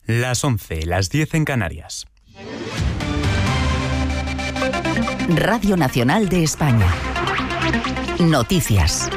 Las 11, las 10 en Canarias. Radio Nacional de España. Noticias.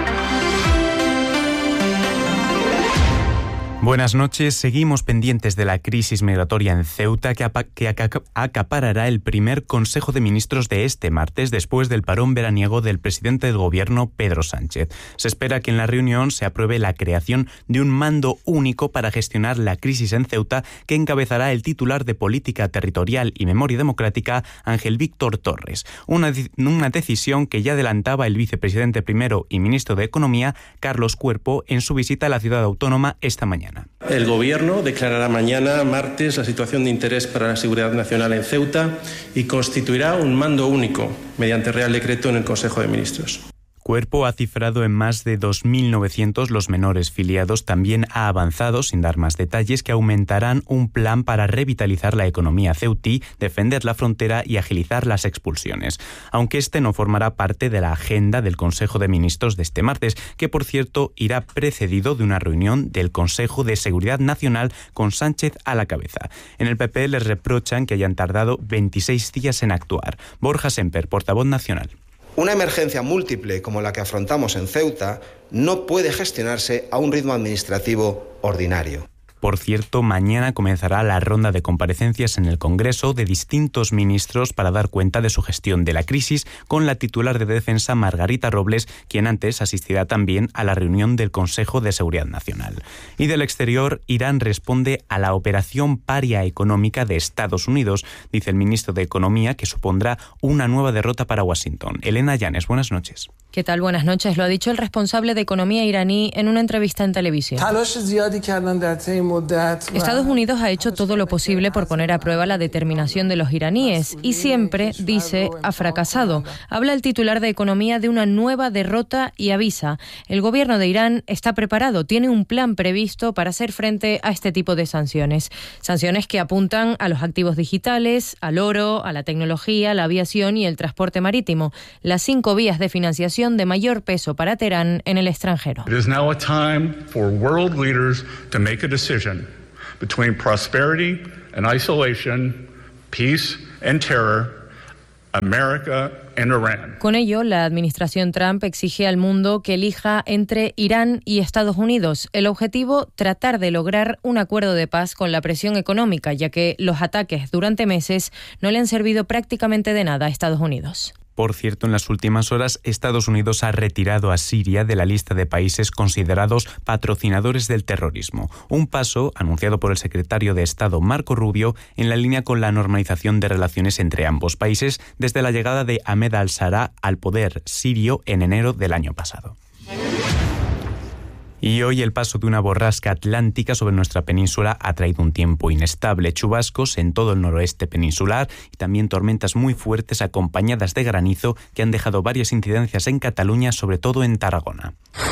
Buenas noches. Seguimos pendientes de la crisis migratoria en Ceuta que acaparará el primer Consejo de Ministros de este martes después del parón veraniego del presidente del Gobierno, Pedro Sánchez. Se espera que en la reunión se apruebe la creación de un mando único para gestionar la crisis en Ceuta que encabezará el titular de Política Territorial y Memoria Democrática, Ángel Víctor Torres. Una decisión que ya adelantaba el vicepresidente primero y ministro de Economía, Carlos Cuerpo, en su visita a la ciudad autónoma esta mañana. El Gobierno declarará mañana, martes, la situación de interés para la seguridad nacional en Ceuta y constituirá un mando único mediante Real Decreto en el Consejo de Ministros. Cuerpo ha cifrado en más de 2.900 los menores filiados. También ha avanzado, sin dar más detalles, que aumentarán un plan para revitalizar la economía ceutí, defender la frontera y agilizar las expulsiones. Aunque este no formará parte de la agenda del Consejo de Ministros de este martes, que por cierto irá precedido de una reunión del Consejo de Seguridad Nacional con Sánchez a la cabeza. En el PP les reprochan que hayan tardado 26 días en actuar. Borja Semper, portavoz nacional. Una emergencia múltiple como la que afrontamos en Ceuta no puede gestionarse a un ritmo administrativo ordinario. Por cierto, mañana comenzará la ronda de comparecencias en el Congreso de distintos ministros para dar cuenta de su gestión de la crisis, con la titular de Defensa, Margarita Robles, quien antes asistirá también a la reunión del Consejo de Seguridad Nacional. Y del exterior, Irán responde a la operación paria económica de Estados Unidos, dice el ministro de Economía, que supondrá una nueva derrota para Washington. Elena Llanes, buenas noches. ¿Qué tal? Buenas noches. Lo ha dicho el responsable de Economía iraní en una entrevista en televisión. Estados Unidos ha hecho todo lo posible por poner a prueba la determinación de los iraníes y siempre, dice, ha fracasado. Habla el titular de Economía de una nueva derrota y avisa: el gobierno de Irán está preparado, tiene un plan previsto para hacer frente a este tipo de sanciones. Sanciones que apuntan a los activos digitales, al oro, a la tecnología, la aviación y el transporte marítimo, las 5 vías de financiación de mayor peso para Teherán en el extranjero. It is now a time for world leaders to make a decision between prosperity and isolation, peace and terror, America and Iran. Con ello, la administración Trump exige al mundo que elija entre Irán y Estados Unidos. El objetivo, tratar de lograr un acuerdo de paz con la presión económica, ya que los ataques durante meses no le han servido prácticamente de nada a Estados Unidos. Por cierto, en las últimas horas, Estados Unidos ha retirado a Siria de la lista de países considerados patrocinadores del terrorismo. Un paso anunciado por el secretario de Estado, Marco Rubio, en la línea con la normalización de relaciones entre ambos países desde la llegada de Ahmed al-Shara al poder sirio en enero del año pasado. Y hoy el paso de una borrasca atlántica sobre nuestra península ha traído un tiempo inestable, chubascos en todo el noroeste peninsular y también tormentas muy fuertes acompañadas de granizo que han dejado varias incidencias en Cataluña, sobre todo en Tarragona.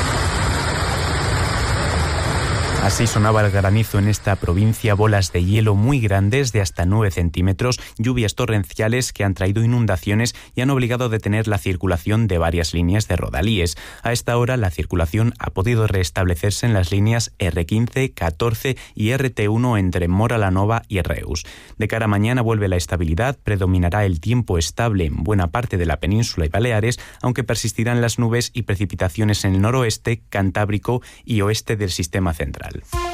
Así sonaba el granizo en esta provincia, bolas de hielo muy grandes de hasta 9 centímetros, lluvias torrenciales que han traído inundaciones y han obligado a detener la circulación de varias líneas de rodalíes. A esta hora la circulación ha podido restablecerse en las líneas R15, 14 y RT1 entre Móra la Nova y Reus. De cara a mañana vuelve la estabilidad, predominará el tiempo estable en buena parte de la península y Baleares, aunque persistirán las nubes y precipitaciones en el noroeste, Cantábrico y oeste del sistema central.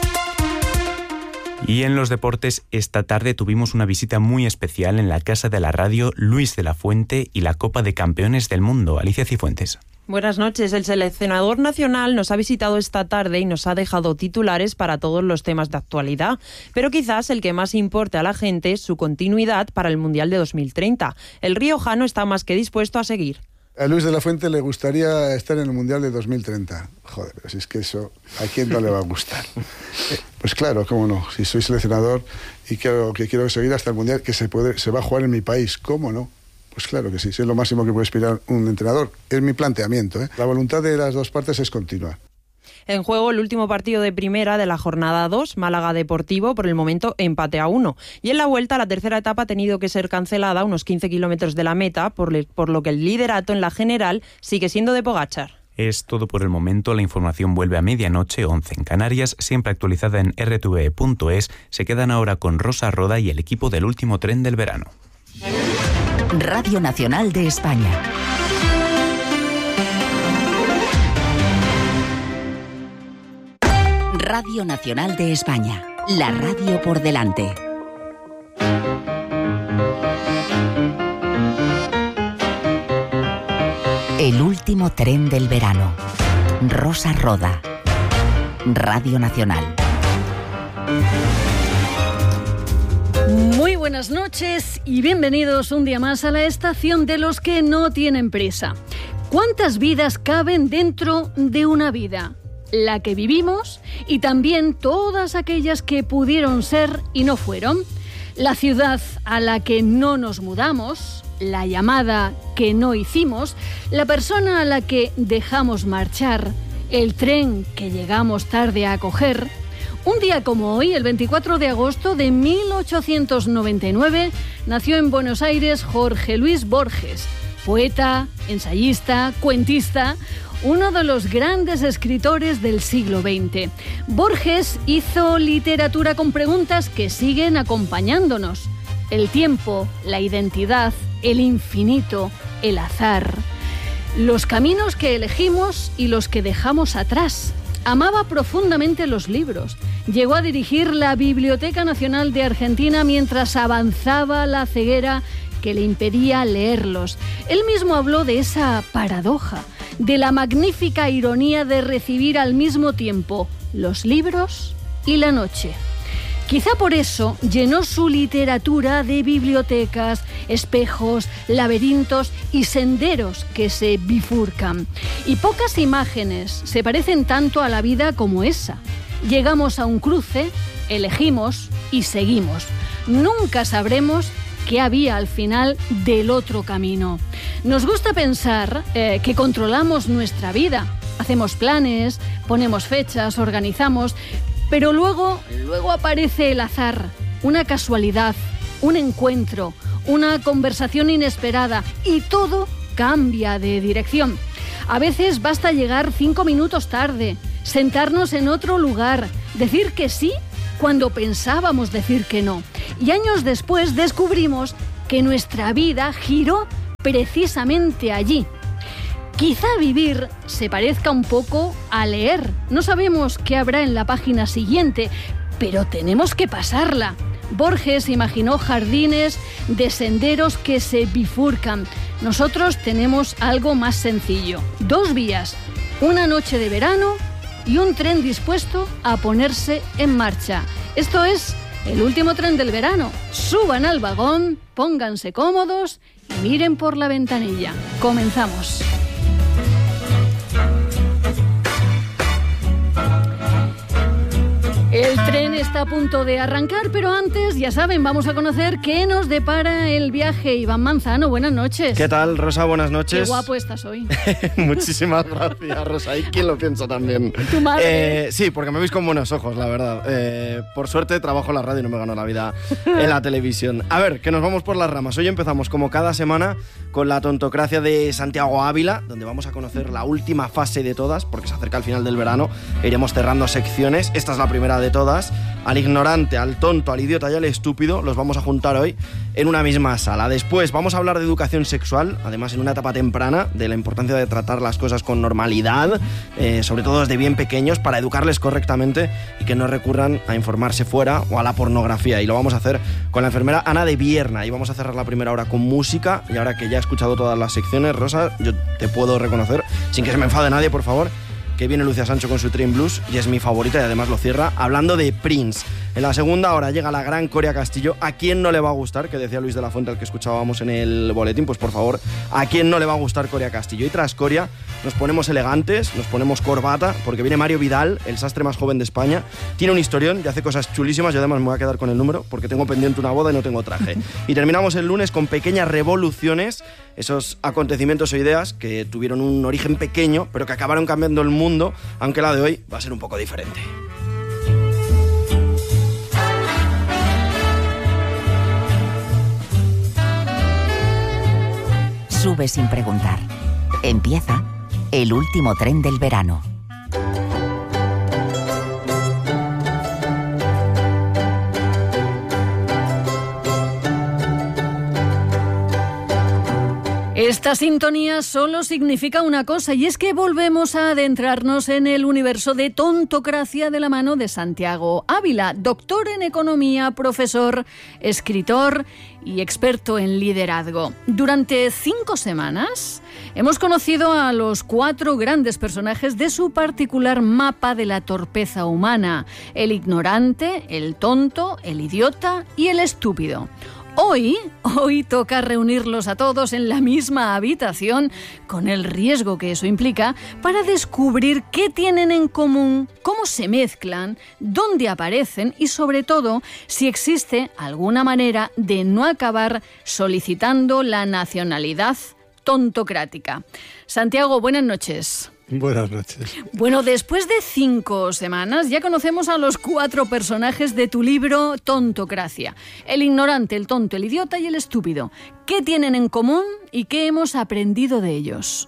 Y en los deportes, esta tarde tuvimos una visita muy especial en la Casa de la Radio Luis de la Fuente y la Copa de Campeones del Mundo. Alicia Cifuentes. Buenas noches. El seleccionador nacional nos ha visitado esta tarde y nos ha dejado titulares para todos los temas de actualidad, pero quizás el que más importe a la gente es su continuidad para el Mundial de 2030. El riojano está más que dispuesto a seguir. A Luis de la Fuente le gustaría estar en el Mundial de 2030. Joder, pero si es que eso, ¿a quién no le va a gustar? Pues claro, cómo no. Si soy seleccionador y quiero seguir hasta el Mundial, que se va a jugar en mi país, ¿cómo no? Pues claro que sí, es lo máximo que puede aspirar un entrenador. Es mi planteamiento, ¿eh? La voluntad de las dos partes es continuar. En juego el último partido de primera de la jornada 2, Málaga Deportivo, por el momento empate a 1. Y en la vuelta la tercera etapa ha tenido que ser cancelada a unos 15 kilómetros de la meta, por lo que el liderato en la general sigue siendo de Pogačar. Es todo por el momento. La información vuelve a medianoche, 11 en Canarias, siempre actualizada en rtve.es. Se quedan ahora con Rosa Roda y el equipo del último tren del verano. Radio Nacional de España. Radio Nacional de España. La radio por delante. El último tren del verano. Rosa Roda. Radio Nacional. Muy buenas noches y bienvenidos un día más a la estación de los que no tienen prisa. ¿Cuántas vidas caben dentro de una vida? La que vivimos y también todas aquellas que pudieron ser y no fueron. La ciudad a la que no nos mudamos, la llamada que no hicimos, la persona a la que dejamos marchar, el tren que llegamos tarde a coger. Un día como hoy, el 24 de agosto de 1899, nació en Buenos Aires Jorge Luis Borges, poeta, ensayista, cuentista, uno de los grandes escritores del siglo XX. Borges hizo literatura con preguntas que siguen acompañándonos: el tiempo, la identidad, el infinito, el azar, los caminos que elegimos y los que dejamos atrás. Amaba profundamente los libros. Llegó a dirigir la Biblioteca Nacional de Argentina mientras avanzaba la ceguera que le impedía leerlos. Él mismo habló de esa paradoja, de la magnífica ironía de recibir al mismo tiempo los libros y la noche. Quizá por eso llenó su literatura de bibliotecas, espejos, laberintos y senderos que se bifurcan. Y pocas imágenes se parecen tanto a la vida como esa. Llegamos a un cruce, elegimos y seguimos. Nunca sabremos qué había al final del otro camino. Nos gusta pensar que controlamos nuestra vida. Hacemos planes, ponemos fechas, organizamos, pero luego aparece el azar, una casualidad, un encuentro, una conversación inesperada y todo cambia de dirección. A veces basta llegar 5 minutos tarde, sentarnos en otro lugar, decir que sí cuando pensábamos decir que no. Y años después descubrimos que nuestra vida giró precisamente allí. Quizá vivir se parezca un poco a leer. No sabemos qué habrá en la página siguiente, pero tenemos que pasarla. Borges imaginó jardines de senderos que se bifurcan. Nosotros tenemos algo más sencillo. 2 vías, una noche de verano y un tren dispuesto a ponerse en marcha. Esto es el último tren del verano. Suban al vagón, pónganse cómodos y miren por la ventanilla. Comenzamos. El tren está a punto de arrancar, pero antes, ya saben, vamos a conocer qué nos depara el viaje. Iván Manzano, buenas noches. ¿Qué tal, Rosa? Buenas noches. Qué guapo estás hoy. Muchísimas gracias, Rosa. ¿Y quién lo piensa también? ¿Tu madre? Sí, porque me veis con buenos ojos, la verdad. Por suerte trabajo en la radio y no me gano la vida en la televisión. A ver, que nos vamos por las ramas. Hoy empezamos, como cada semana, con la tontocracia de Santiago Ávila, donde vamos a conocer la última fase de todas, porque se acerca el final del verano e iremos cerrando secciones. Esta es la primera de todas. Al ignorante, al tonto, al idiota y al estúpido los vamos a juntar hoy en una misma sala. Después vamos a hablar de educación sexual, además en una etapa temprana, de la importancia de tratar las cosas con normalidad, sobre todo desde bien pequeños, para educarles correctamente y que no recurran a informarse fuera o a la pornografía. Y lo vamos a hacer con la enfermera Ana de Vierna. Y vamos a cerrar la primera hora con música. Y ahora que ya he escuchado todas las secciones, Rosa, yo te puedo reconocer, sin que se me enfade nadie, por favor, que viene Lucia Sancho con su Train Blues y es mi favorita y además lo cierra hablando de Prince. En la segunda hora llega la gran Coria Castillo. ¿A quién no le va a gustar? Que decía Luis de la Fuente, al que escuchábamos en el boletín, pues por favor, ¿a quién no le va a gustar Coria Castillo? Y tras Coria nos ponemos elegantes, nos ponemos corbata, porque viene Mario Vidal, el sastre más joven de España. Tiene un historión y hace cosas chulísimas. Yo además me voy a quedar con el número porque tengo pendiente una boda y no tengo traje. Y terminamos el lunes con pequeñas revoluciones, esos acontecimientos o ideas que tuvieron un origen pequeño, pero que acabaron cambiando el mundo, aunque la de hoy va a ser un poco diferente. Sube sin preguntar. Empieza el último tren del verano. Esta sintonía solo significa una cosa, y es que volvemos a adentrarnos en el universo de Tontocracia de la mano de Santiago Ávila, doctor en economía, profesor, escritor y experto en liderazgo. Durante 5 semanas hemos conocido a los 4 grandes personajes de su particular mapa de la torpeza humana: el ignorante, el tonto, el idiota y el estúpido. Hoy toca reunirlos a todos en la misma habitación, con el riesgo que eso implica, para descubrir qué tienen en común, cómo se mezclan, dónde aparecen y, sobre todo, si existe alguna manera de no acabar solicitando la nacionalidad tontocrática. Santiago, buenas noches. Buenas noches. Bueno, después de 5 semanas ya conocemos a los 4 personajes de tu libro Tontocracia: el ignorante, el tonto, el idiota y el estúpido. ¿Qué tienen en común y qué hemos aprendido de ellos?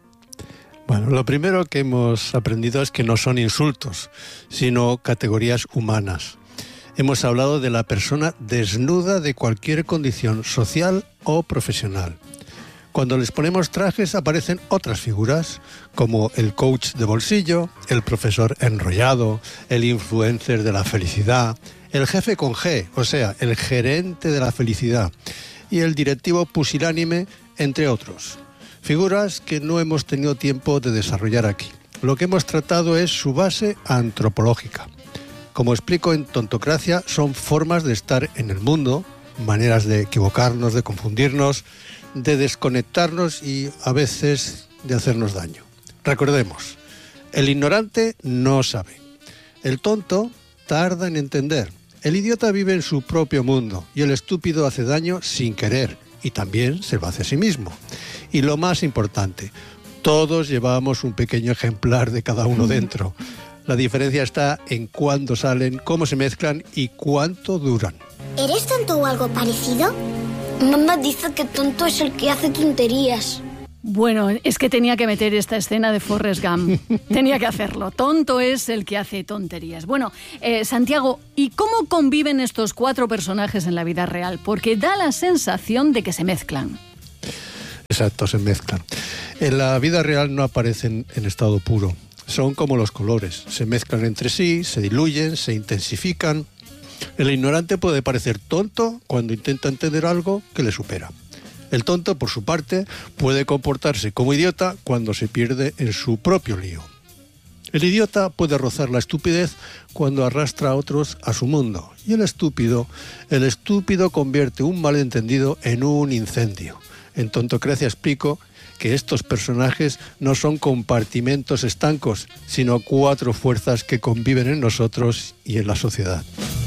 Bueno, lo primero que hemos aprendido es que no son insultos, sino categorías humanas. Hemos hablado de la persona desnuda de cualquier condición social o profesional. Cuando les ponemos trajes aparecen otras figuras, como el coach de bolsillo, el profesor enrollado, el influencer de la felicidad, el jefe con G, o sea, el gerente de la felicidad, y el directivo pusilánime, entre otros. Figuras que no hemos tenido tiempo de desarrollar aquí. Lo que hemos tratado es su base antropológica. Como explico en Tontocracia, son formas de estar en el mundo, maneras de equivocarnos, de confundirnos, de desconectarnos y a veces de hacernos daño. Recordemos, el ignorante no sabe, el tonto tarda en entender, el idiota vive en su propio mundo y el estúpido hace daño sin querer y también se lo hace a sí mismo. Y lo más importante, todos llevamos un pequeño ejemplar de cada uno dentro. La diferencia está en cuándo salen, cómo se mezclan y cuánto duran. ¿Eres tonto o algo parecido? Mamá dice que tonto es el que hace tonterías. Bueno, es que tenía que meter esta escena de Forrest Gump. Tenía que hacerlo. Tonto es el que hace tonterías. Bueno, Santiago, ¿y cómo conviven estos 4 personajes en la vida real? Porque da la sensación de que se mezclan. Exacto, se mezclan. En la vida real no aparecen en estado puro. Son como los colores. Se mezclan entre sí, se diluyen, se intensifican. El ignorante puede parecer tonto cuando intenta entender algo que le supera. El tonto, por su parte, puede comportarse como idiota cuando se pierde en su propio lío. El idiota puede rozar la estupidez cuando arrastra a otros a su mundo. Y el estúpido convierte un malentendido en un incendio. En Tontocracia explico que estos personajes no son compartimentos estancos, sino 4 fuerzas que conviven en nosotros y en la sociedad.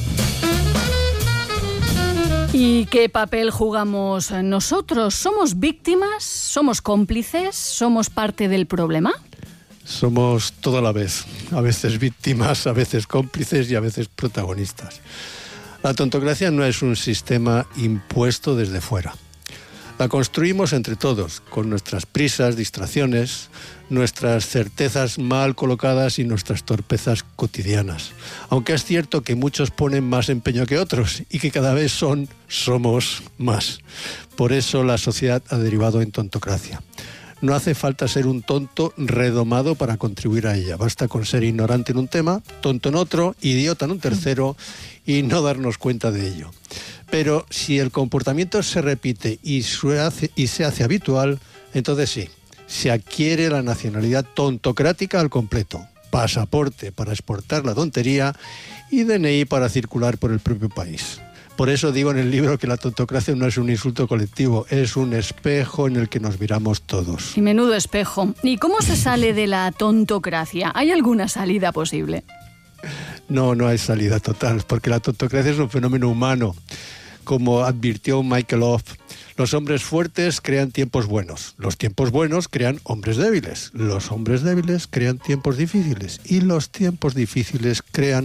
¿Y qué papel jugamos nosotros? ¿Somos víctimas? ¿Somos cómplices? ¿Somos parte del problema? Somos todo a la vez. A veces víctimas, a veces cómplices y a veces protagonistas. La tontocracia no es un sistema impuesto desde fuera. La construimos entre todos, con nuestras prisas, distracciones, nuestras certezas mal colocadas y nuestras torpezas cotidianas. Aunque es cierto que muchos ponen más empeño que otros y que cada vez somos más. Por eso la sociedad ha derivado en tontocracia. No hace falta ser un tonto redomado para contribuir a ella. Basta con ser ignorante en un tema, tonto en otro, idiota en un tercero y no darnos cuenta de ello. Pero si el comportamiento se repite y se hace habitual, entonces sí, se adquiere la nacionalidad tontocrática al completo. Pasaporte para exportar la tontería y DNI para circular por el propio país. Por eso digo en el libro que la tontocracia no es un insulto colectivo, es un espejo en el que nos miramos todos. Y menudo espejo. ¿Y cómo se sale de la tontocracia? ¿Hay alguna salida posible? No hay salida total, porque la tontocracia es un fenómeno humano. Como advirtió Michael Off, los hombres fuertes crean tiempos buenos, los tiempos buenos crean hombres débiles, los hombres débiles crean tiempos difíciles y los tiempos difíciles crean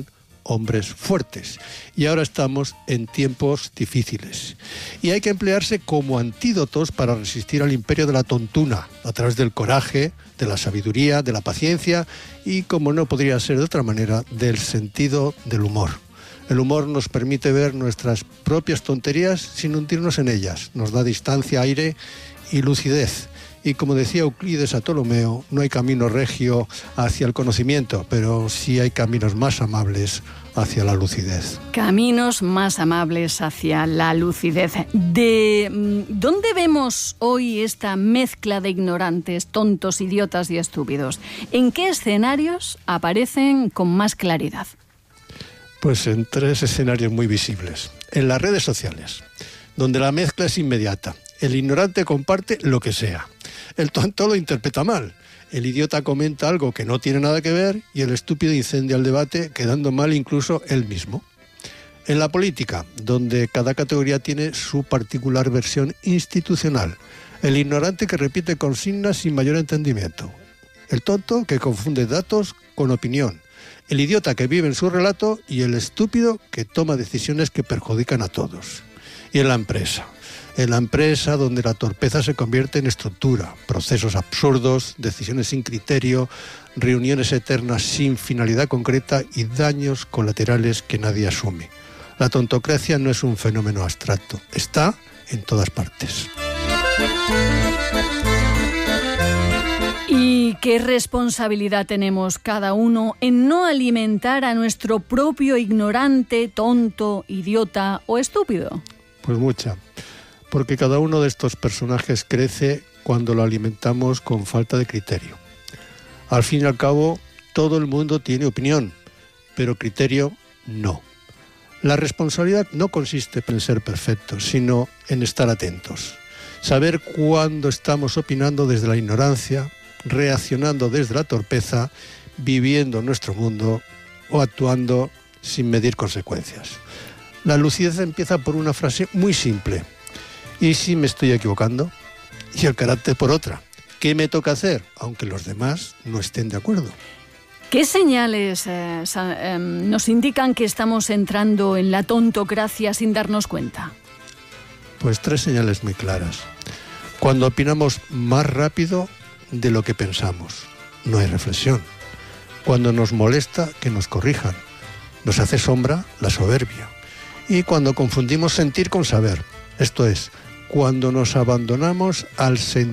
hombres fuertes. Y ahora estamos en tiempos difíciles. Y hay que emplearse como antídotos para resistir al imperio de la tontuna, a través del coraje, de la sabiduría, de la paciencia y, como no podría ser de otra manera, del sentido del humor. El humor nos permite ver nuestras propias tonterías sin hundirnos en ellas. Nos da distancia, aire y lucidez. Y como decía Euclides a Ptolomeo, no hay camino regio hacia el conocimiento, pero sí hay caminos más amables hacia la lucidez. Caminos más amables hacia la lucidez. ¿De dónde vemos hoy esta mezcla de ignorantes, tontos, idiotas y estúpidos? ¿En qué escenarios aparecen con más claridad? Pues en 3 escenarios muy visibles. En las redes sociales, donde la mezcla es inmediata. El ignorante comparte lo que sea. El tonto lo interpreta mal. El idiota comenta algo que no tiene nada que ver y el estúpido incendia el debate, quedando mal incluso él mismo. En la política, donde cada categoría tiene su particular versión institucional. El ignorante que repite consignas sin mayor entendimiento. El tonto que confunde datos con opinión. El idiota que vive en su relato y el estúpido que toma decisiones que perjudican a todos. Y en la empresa donde la torpeza se convierte en estructura, procesos absurdos, decisiones sin criterio, reuniones eternas sin finalidad concreta y daños colaterales que nadie asume. La tontocracia no es un fenómeno abstracto, está en todas partes. ¿Y qué responsabilidad tenemos cada uno en no alimentar a nuestro propio ignorante, tonto, idiota o estúpido? Pues mucha. Porque cada uno de estos personajes crece cuando lo alimentamos con falta de criterio. Al fin y al cabo, todo el mundo tiene opinión, pero criterio no. La responsabilidad no consiste en ser perfectos, sino en estar atentos. Saber cuándo estamos opinando desde la ignorancia, reaccionando desde la torpeza, viviendo nuestro mundo o actuando sin medir consecuencias. La lucidez empieza por una frase muy simple. ¿Y si me estoy equivocando? Y el carácter por otra. ¿Qué me toca hacer? Aunque los demás no estén de acuerdo. ¿Qué señales nos indican que estamos entrando en la tontocracia sin darnos cuenta? Pues 3 señales muy claras. Cuando opinamos más rápido de lo que pensamos, no hay reflexión. Cuando nos molesta que nos corrijan, nos hace sombra la soberbia. Y cuando confundimos sentir con saber, esto es, cuando nos abandonamos al sentir